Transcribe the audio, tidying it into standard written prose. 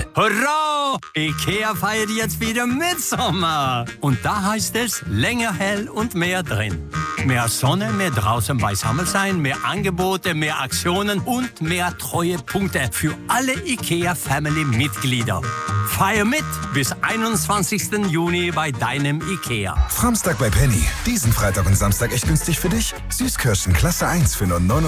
Hurra! IKEA feiert jetzt wieder Mitsommer. Und da heißt es länger hell und mehr drin. Mehr Sonne, mehr draußen beisammen sein, mehr Angebote, mehr Aktionen und mehr Treuepunkte für alle IKEA-Family-Mitglieder. Feier mit bis 21. Juni bei deinem IKEA. Samstag bei Penny. Diesen Freitag und Samstag echt günstig für dich. Süßkirschen Klasse 1 für nur 99.